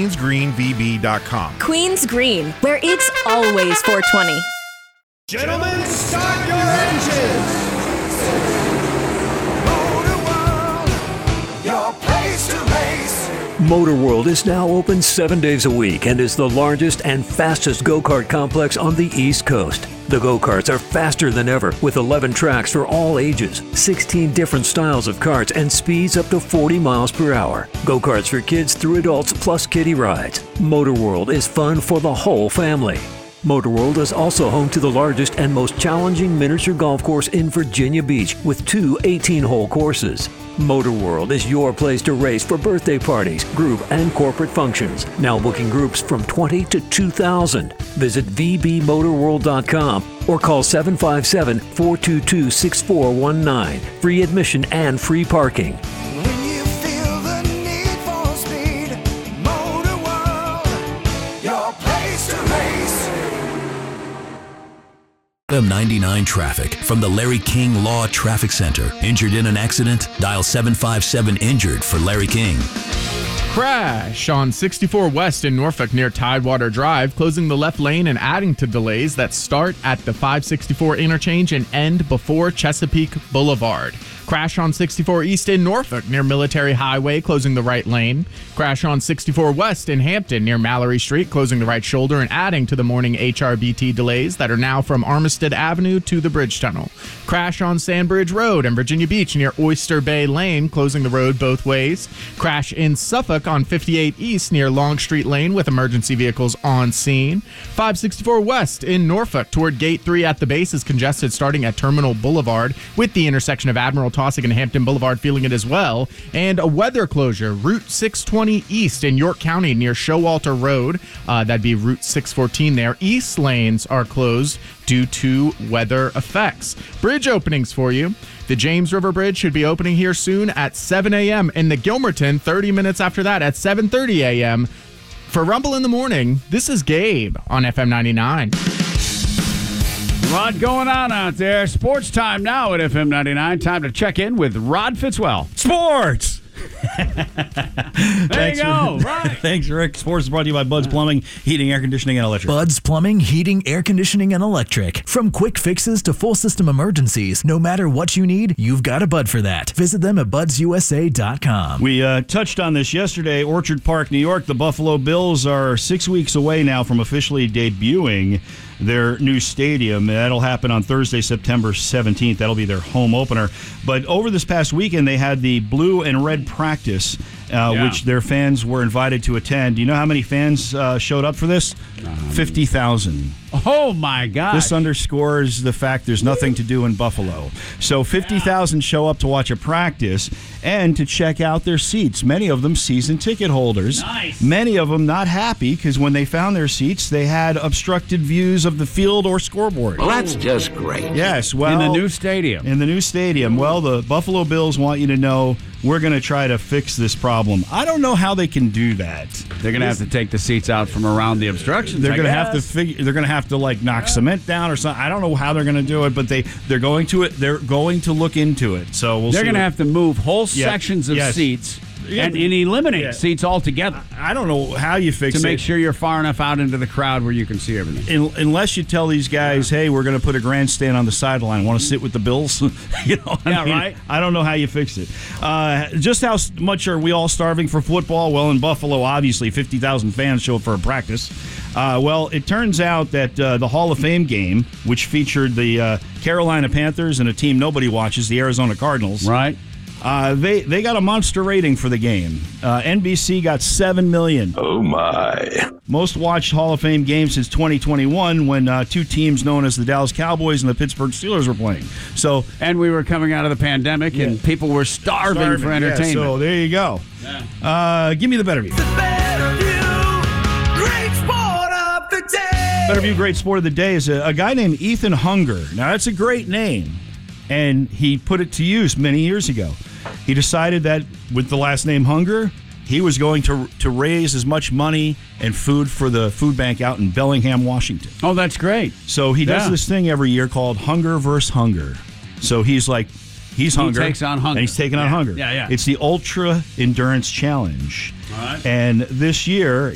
queensgreenvb.com. Queens Green, where it's always 420. Gentlemen, start your engines! Motor World, your place to race. Motor World is now open 7 days a week and is the largest and fastest go-kart complex on the East Coast. The go-karts are faster than ever with 11 tracks for all ages, 16 different styles of karts, and speeds up to 40 miles per hour. Go-karts for kids through adults plus kiddie rides. Motor World is fun for the whole family. Motor World is also home to the largest and most challenging miniature golf course in Virginia Beach with 2 18-hole courses. Motor World is your place to race for birthday parties, group, and corporate functions. Now booking groups from 20 to 2,000. Visit vbmotorworld.com or call 757-422-6419. Free admission and free parking. When you feel the need for speed, Motor World, your place to race. FM99 traffic from the Larry King Law Traffic Center. Injured in an accident? Dial 757-INJURED for Larry King. Crash on 64 West in Norfolk near Tidewater Drive, closing the left lane and adding to delays that start at the 564 interchange and end before Chesapeake Boulevard. Crash on 64 East in Norfolk near Military Highway, closing the right lane. Crash on 64 West in Hampton near Mallory Street, closing the right shoulder and adding to the morning HRBT delays that are now from Armistead Avenue to the Bridge Tunnel. Crash on Sandbridge Road in Virginia Beach near Oyster Bay Lane, closing the road both ways. Crash in Suffolk on 58 East near Longstreet Lane with emergency vehicles on scene. 564 West in Norfolk toward Gate 3 at the base is congested starting at Terminal Boulevard with the intersection of Admiral Taussig and Hampton Boulevard feeling it as well. And a weather closure, Route 620 East in York County near Showalter Road. That'd be Route 614 there. East lanes are closed due to weather effects. Bridge openings for you. The James River Bridge should be opening here soon at 7 a.m. in the Gilmerton, 30 minutes after that at 7:30 a.m. For Rumble in the Morning, this is Gabe on FM 99. A lot going on out there. Sports time now at FM 99. Time to check in with Rod Fitzwell. Sports! There you go. Right. Thanks, Rick. Sports is brought to you by Bud's Plumbing, Heating, Air Conditioning, and Electric. Bud's Plumbing, Heating, Air Conditioning, and Electric. From quick fixes to full system emergencies, no matter what you need, you've got a Bud for that. Visit them at budsusa.com. We touched on this yesterday. Orchard Park, New York. The Buffalo Bills are 6 weeks away now from officially debuting their new stadium. That'll happen on Thursday, September 17th. That'll be their home opener. But over this past weekend, they had the blue and red practice, which their fans were invited to attend. Do you know how many fans showed up for this? 50,000. Oh, my God. This underscores the fact there's nothing to do in Buffalo. So 50,000 show up to watch a practice and to check out their seats. Many of them season ticket holders. Nice. Many of them not happy because when they found their seats, they had obstructed views of the field or scoreboard. Well, that's just great. Yes, well... In the new stadium. In the new stadium. Well, the Buffalo Bills want you to know we're going to try to fix this problem. I don't know how they can do that. They're going to have to take the seats out from around the obstructions. They're going to have to figure. They're going to have to like knock cement down or something. I don't know how they're going to do it, but they're going to it. They're going to look into it. So we'll. They're see going to have to move whole sections of seats. And eliminate seats altogether. I don't know how you fix it. To make sure you're far enough out into the crowd where you can see everything. Unless you tell these guys, hey, we're going to put a grandstand on the sideline. Want to sit with the Bills? Right. I don't know how you fix it. Just how much are we all starving for football? Well, in Buffalo, obviously, 50,000 fans show up for a practice. Well, it turns out that the Hall of Fame game, which featured the Carolina Panthers and a team nobody watches, the Arizona Cardinals. Right. They got a monster rating for the game. NBC got 7 million. Oh, my. Most watched Hall of Fame game since 2021 when two teams known as the Dallas Cowboys and the Pittsburgh Steelers were playing. And we were coming out of the pandemic and people were starving for entertainment. Yeah, so there you go. Yeah. Give me the Better View. The Better View, great sport of the day. Better View, great sport of the day is a guy named Ethan Hunger. Now, that's a great name. And he put it to use many years ago. He decided that with the last name Hunger, he was going to raise as much money and food for the food bank out in Bellingham, Washington. Oh, that's great. So he does this thing every year called Hunger vs. Hunger. So he's Hunger. He takes on Hunger. And he's taking on Hunger. Yeah. It's the Ultra Endurance Challenge. All right. And this year,